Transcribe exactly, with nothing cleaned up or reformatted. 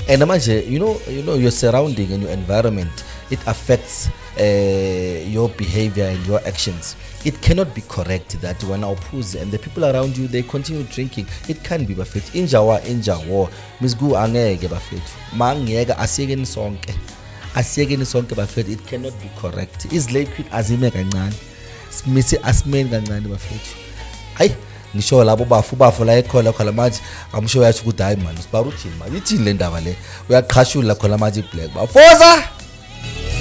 And manje, you know, you know, your surrounding and your environment, it affects uh, your behavior and your actions. It cannot be correct that when our pools and the people around you, they continue drinking. It can be bafethu. Injawa injawo. Misgu angeke bafethu. Mangiyeka asiyekeni sonke. Asiyekeni sonke bafethu. It cannot be correct. Iziliquid azime kancane. Simise asimeni kancane bafethu. Hayi ngisho labo bafu bafu la ekhola khona manje amsho yathi ukuthi hayi man sibaruthini man ithini le ndaba le uyaqhashula khona manje iblack bafoza